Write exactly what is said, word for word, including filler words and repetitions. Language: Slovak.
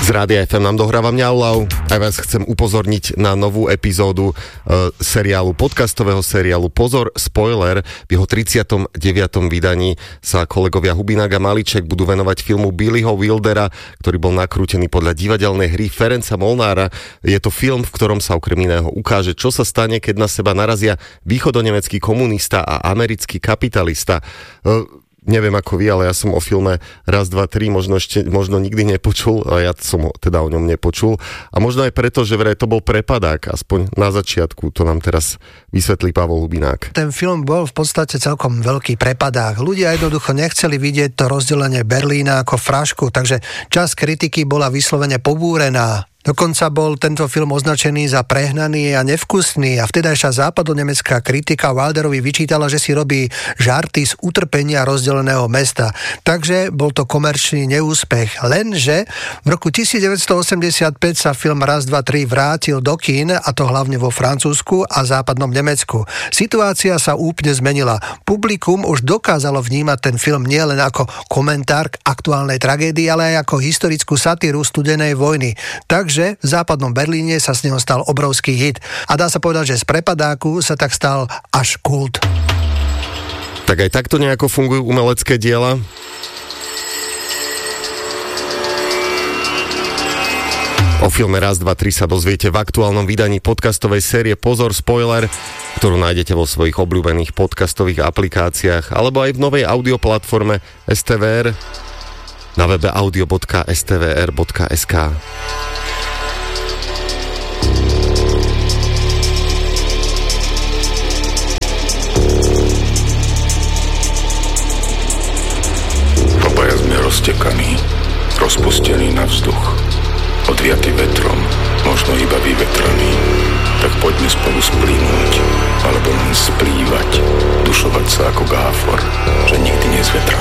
Z Rádia ef em nám dohráva Mňaulau. Aj vás chcem upozorniť na novú epizódu e, seriálu, podcastového seriálu Pozor, spoiler. V jeho tridsiatom deviatom vydaní sa kolegovia Hubinák a Malíček budú venovať filmu Billyho Wildera, ktorý bol nakrútený podľa divadelnej hry Ferenca Molnára. Je to film, v ktorom sa okrem iného ukáže, čo sa stane, keď na seba narazia východonemecký komunista a americký kapitalista. E, Neviem ako vy, ale ja som o filme Raz, dva, tri možno ešte možno nikdy nepočul, a ja som ho teda o ňom nepočul. A možno aj preto, že vraj to bol prepadák, aspoň na začiatku, to nám teraz vysvetlí Pavol Hubinák. Ten film bol v podstate celkom veľký prepadák. Ľudia jednoducho nechceli vidieť to rozdelenie Berlína ako frašku, takže časť kritiky bola vyslovene pobúrená. Dokonca bol tento film označený za prehnaný a nevkusný a vtedajšia západonemecká kritika Wilderovi vyčítala, že si robí žarty z utrpenia rozdeleného mesta. Takže bol to komerčný neúspech. Lenže v roku devätnásťstoosemdesiatpäť sa film Raz, dva, tri vrátil do kín, a to hlavne vo Francúzsku a západnom Nemecku. Situácia sa úplne zmenila. Publikum už dokázalo vnímať ten film nielen ako komentár k aktuálnej tragédii, ale aj ako historickú satíru studenej vojny. Takže že v západnom Berlíne sa z neho stal obrovský hit. A dá sa povedať, že z prepadáku sa tak stal až kult. Tak aj takto nejako fungujú umelecké diela? O filme Raz, dva, tri sa dozviete v aktuálnom vydaní podcastovej série Pozor, spoiler, ktorú nájdete vo svojich obľúbených podcastových aplikáciách alebo aj v novej audioplatforme es té vé er na webe audio bodka es té vé er bodka es ká. Roztekaný, rozpustený na vzduch, odviatý vetrom, možno iba vyvetraný. Tak poďme spolu splínuť, alebo len splývať, dušovať sa ako gáfor, že nikdy nezvetraný.